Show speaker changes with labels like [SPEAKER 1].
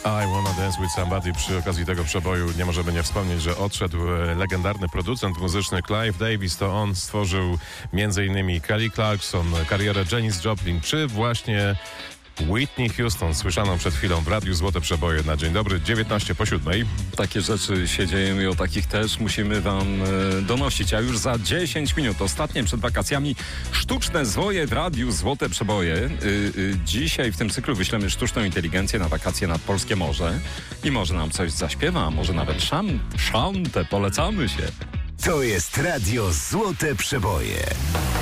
[SPEAKER 1] I Wanna Dance With Somebody. Przy okazji tego przeboju nie możemy nie wspomnieć, że odszedł legendarny producent muzyczny Clive Davis. To on stworzył m.in. Kelly Clarkson, karierę Janis Joplin, czy właśnie Whitney Houston, słyszaną przed chwilą w radiu Złote Przeboje na dzień dobry, 19:07.
[SPEAKER 2] Takie rzeczy się dzieją i o takich też musimy wam donosić. A już za 10 minut, ostatnie przed wakacjami, sztuczne zwoje w radiu Złote Przeboje. Dzisiaj w tym cyklu wyślemy sztuczną inteligencję na wakacje nad Polskie Morze i może nam coś zaśpiewa, a może nawet szantę. Polecamy się.
[SPEAKER 3] To jest radio Złote Przeboje.